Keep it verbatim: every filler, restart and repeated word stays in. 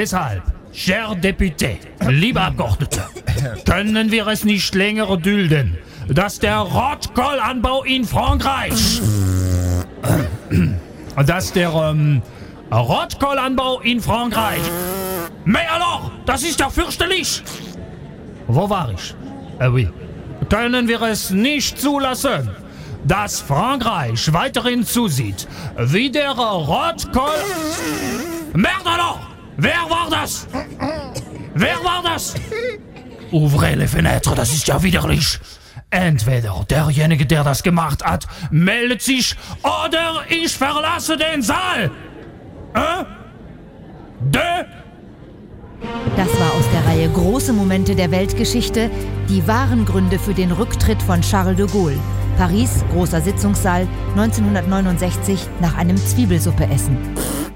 Deshalb, cher Député, liebe Abgeordnete, können wir es nicht länger dulden, dass der Rotkollanbau in Frankreich, dass der ähm, Rotkollanbau in Frankreich, mais alors, das ist ja fürchterlich. Wo war ich? Äh, oui. Können wir es nicht zulassen, dass Frankreich weiterhin zusieht, wie der Rotkohl... Merde alors! Wer war das? Wer war das? Ouvrez les fenêtres, das ist ja widerlich. Entweder derjenige, der das gemacht hat, meldet sich, oder ich verlasse den Saal. Un, deux. Das war aus der Reihe Große Momente der Weltgeschichte, die wahren Gründe für den Rücktritt von Charles de Gaulle. Paris, großer Sitzungssaal, neunzehnhundertneunundsechzig, nach einem Zwiebelsuppeessen.